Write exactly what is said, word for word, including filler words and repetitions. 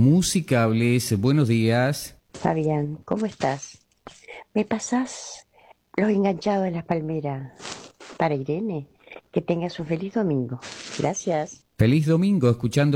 musicables. Buenos días. Fabián, ¿cómo estás? ¿Me pasás los enganchados de las palmeras para Irene? Que tengas un feliz domingo. Gracias. Feliz domingo escuchando